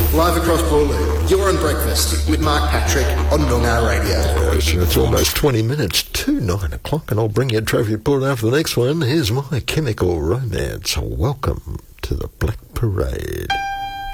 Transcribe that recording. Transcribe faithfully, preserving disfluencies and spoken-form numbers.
live across Boolaloo. You're on Breakfast with Mark Patrick on Noongar Radio. Yes, it's almost twenty minutes to nine o'clock, and I'll bring you a trophy report after the next one. Here's My Chemical Romance. Welcome to the Black Parade.